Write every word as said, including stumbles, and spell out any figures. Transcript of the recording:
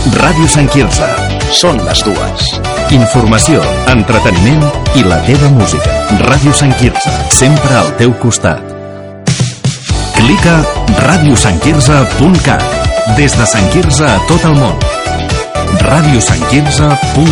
Ràdio Sant Quirze. Són les dues. Informació, entreteniment i la teva música. Ràdio Sant Quirze, sempre al teu costat. Clica ràdio sant quirze punt cat. Des de Sant Quirze a tot el món. ràdio sant quirze punt cat